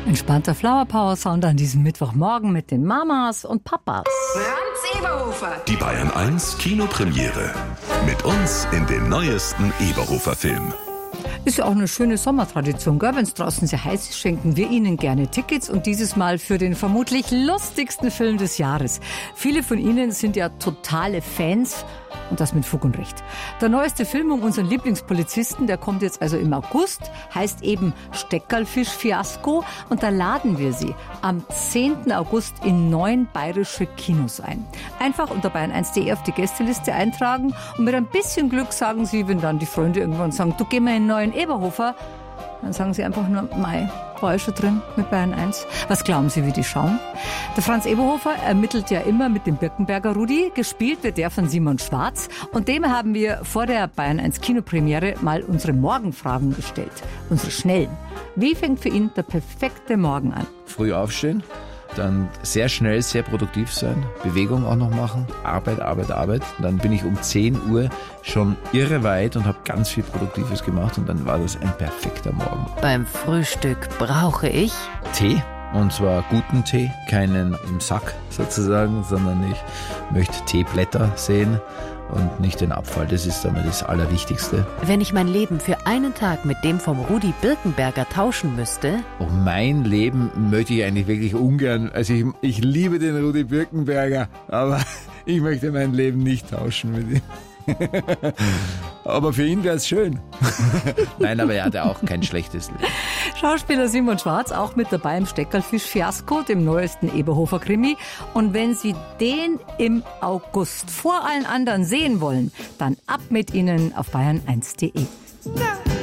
Entspannter Flower Power Sound an diesem Mittwochmorgen mit den Mamas und Papas. Franz Eberhofer. Die Bayern 1 Kinopremiere. Mit uns in den neuesten Eberhofer-Film. Ist ja auch eine schöne Sommertradition, gell? Wenn es draußen sehr heiß ist, schenken wir Ihnen gerne Tickets und dieses Mal für den vermutlich lustigsten Film des Jahres. Viele von Ihnen sind ja totale Fans und das mit Fug und Recht. Der neueste Film um unseren Lieblingspolizisten, der kommt jetzt also im August, heißt eben Steckerlfisch-Fiasko und da laden wir Sie am 10. August in 9 bayerische Kinos ein. Einfach unter bayern1.de auf die Gästeliste eintragen und mit ein bisschen Glück sagen Sie, wenn dann die Freunde irgendwann sagen, du geh mal in den neuen Eberhofer, dann sagen Sie einfach nur, Mai, war ich schon drin mit Bayern 1. Was glauben Sie, wie die schauen? Der Franz Eberhofer ermittelt ja immer mit dem Birkenberger Rudi. Gespielt wird der von Simon Schwarz. Und dem haben wir vor der Bayern 1 Kinopremiere mal unsere Morgenfragen gestellt. Unsere schnellen. Wie fängt für ihn der perfekte Morgen an? Früh aufstehen, dann sehr schnell, sehr produktiv sein, Bewegung auch noch machen, Arbeit. Dann bin ich um 10 Uhr schon irre weit und habe ganz viel Produktives gemacht und dann war das ein perfekter Morgen. Beim Frühstück brauche ich Tee, und zwar guten Tee, keinen im Sack sozusagen, sondern ich möchte Teeblätter sehen und nicht den Abfall. Das ist einmal das Allerwichtigste. Wenn ich mein Leben für einen Tag mit dem vom Rudi Birkenberger tauschen müsste. Oh, mein Leben möchte ich eigentlich wirklich ungern. Also ich liebe den Rudi Birkenberger, aber ich möchte mein Leben nicht tauschen mit ihm. Aber für ihn wäre es schön. Nein, aber er hat ja auch kein schlechtes Leben. Schauspieler Simon Schwarz auch mit dabei im Steckerlfisch-Fiasko, dem neuesten Eberhofer-Krimi. Und wenn Sie den im August vor allen anderen sehen wollen, dann ab mit Ihnen auf bayern1.de.